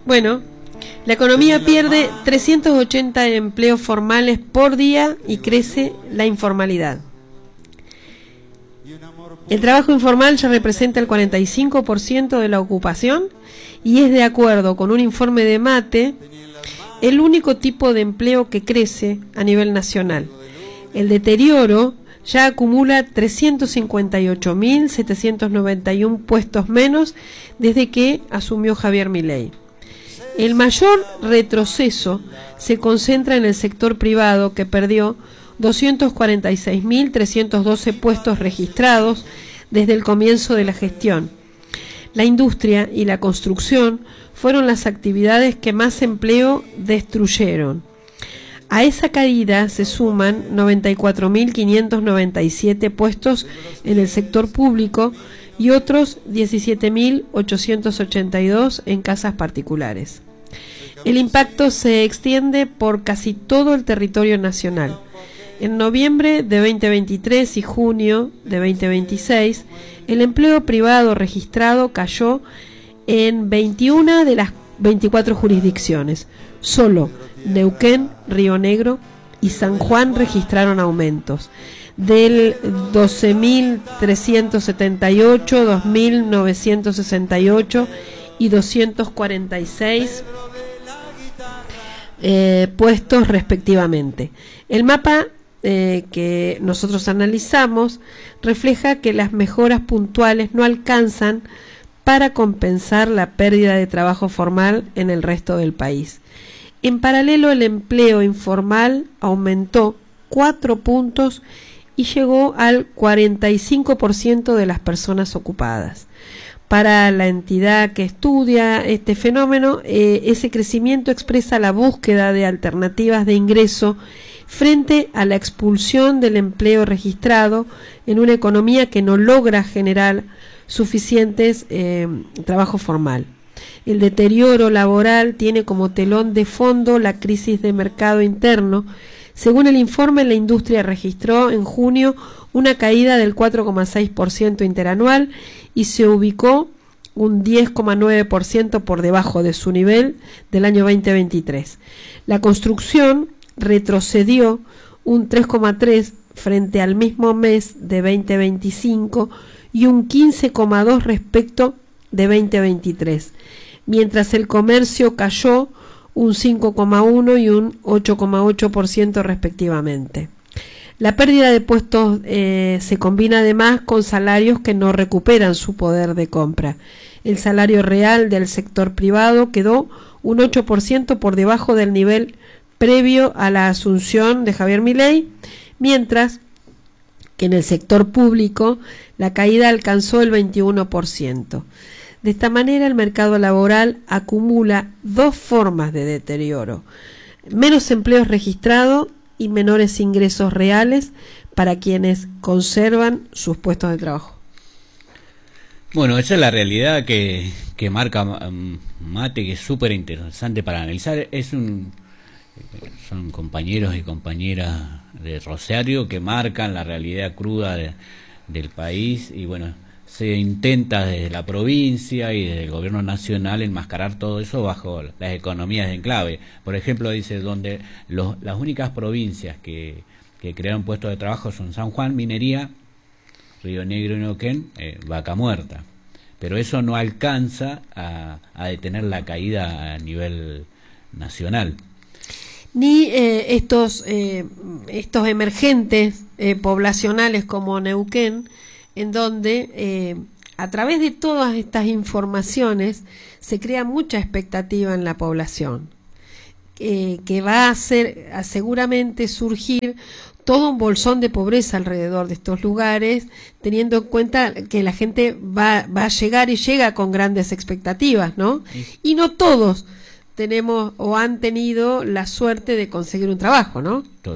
Bueno, la economía pierde 380 empleos formales por día y crece la informalidad. El trabajo informal ya representa el 45% de la ocupación y es, de acuerdo con un informe de MATE, el único tipo de empleo que crece a nivel nacional. El deterioro ya acumula 358.791 puestos menos desde que asumió Javier Milei. El mayor retroceso se concentra en el sector privado, que perdió 246.312 puestos registrados desde el comienzo de la gestión. La industria y la construcción fueron las actividades que más empleo destruyeron. A esa caída se suman 94.597 puestos en el sector público y otros 17.882 en casas particulares. El impacto se extiende por casi todo el territorio nacional. En noviembre de 2023 y junio de 2026, el empleo privado registrado cayó en 21 de las 24 jurisdicciones. Solo Neuquén, Río Negro y San Juan registraron aumentos del 12.378, 2.968 y 246 puestos respectivamente. El mapa que nosotros analizamos refleja que las mejoras puntuales no alcanzan para compensar la pérdida de trabajo formal en el resto del país. En paralelo, el empleo informal aumentó 4 puntos y llegó al 45% de las personas ocupadas. Para la entidad que estudia este fenómeno, ese crecimiento expresa la búsqueda de alternativas de ingreso frente a la expulsión del empleo registrado en una economía que no logra generar suficientes trabajo formal. El deterioro laboral tiene como telón de fondo la crisis de mercado interno. Según el informe, la industria registró en junio una caída del 4,6% interanual y se ubicó un 10,9% por debajo de su nivel del año 2023. La construcción retrocedió un 3,3% frente al mismo mes de 2025 y un 15,2% respecto de 2023, mientras el comercio cayó un 5,1% y un 8,8% respectivamente. La pérdida de puestos se combina además con salarios que no recuperan su poder de compra. El salario real del sector privado quedó un 8% por debajo del nivel previo a la asunción de Javier Milei, mientras que en el sector público la caída alcanzó el 21%. De esta manera, el mercado laboral acumula dos formas de deterioro: menos empleos registrados y menores ingresos reales para quienes conservan sus puestos de trabajo. Bueno, esa es la realidad que marca Mate, que es súper interesante para analizar. Son compañeros y compañeras de Rosario que marcan la realidad cruda del país, y bueno, se intenta desde la provincia y desde el gobierno nacional enmascarar todo eso bajo las economías de enclave. Por ejemplo, dice, donde las únicas provincias que crearon puestos de trabajo son San Juan, minería, Río Negro y Neuquén, vaca muerta. Pero eso no alcanza a detener la caída a nivel nacional. Ni estos emergentes poblacionales como Neuquén, en donde a través de todas estas informaciones se crea mucha expectativa en la población, que va a seguramente surgir todo un bolsón de pobreza alrededor de estos lugares, teniendo en cuenta que la gente va a llegar y llega con grandes expectativas, ¿no? Y no todos tenemos o han tenido la suerte de conseguir un trabajo, ¿no?